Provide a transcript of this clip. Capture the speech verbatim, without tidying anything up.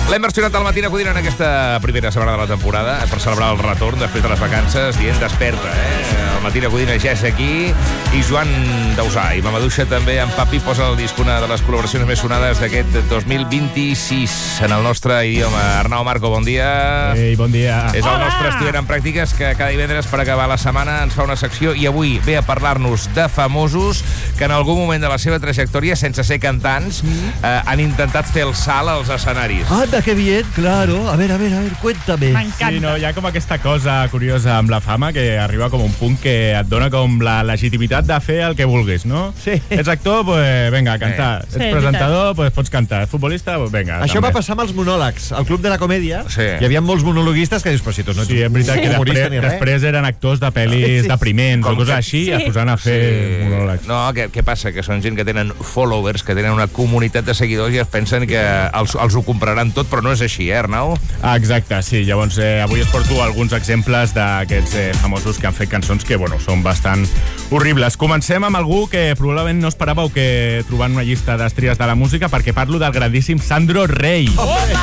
L'hem versionat al Matina Codina en aquesta primera setmana de la temporada per celebrar el retorn després de les vacances, dient desperta, eh? El Matina Codina ja és aquí i Joan Dausà i Mamaduixa també, en Papi, posa al disc una de les col·laboracions més sonades d'aquest dos mil vint-i-sis en el nostre idioma. Arnau Marco, bon dia. Ei, bon dia. És el nostre estudiant en pràctiques que cada divendres per acabar la setmana ens fa una secció i avui ve a parlar-nos de famosos que en algun moment de la seva trajectòria, sense ser cantants, mm. eh, han intentat fer el salt als escenaris. Anda, qué bien, claro. A ver, a ver, a ver, cuéntame. M'encanta. Sí, no, hi ha com aquesta cosa curiosa amb la fama que arriba com un punt que et dona com la legitimitat de fer el que vulguis, no? Sí. Ets actor, pues venga, a cantar. Sí, Ets presentador, pues pots cantar. Ets futbolista, pues venga. Això també. va passar amb els monòlegs. Al Club de la Comèdia Sí. hi havia molts monologuistes que dius, però si tots no ets Sí, és veritat que humorista després, ni res. després eren actors de pel·lis Sí. depriments Com o coses que- així, Sí. es posaven a fer monòlegs. No, què, què passa? Que són gent que tenen followers, que tenen una comunitat de seguidors i es pensen que els, els ho compraran tot, però no és així, eh, Arnau? Ah, exacte, sí. Llavors, eh, avui es porto alguns exemples d'aquests eh, famosos que han fet cançons que, bueno, són bastant horribles. Comencem amb algú que probablement no esperàveu que trobant una llista d'estrelles de la música, perquè parlo del grandíssim Sandro Rey. Home!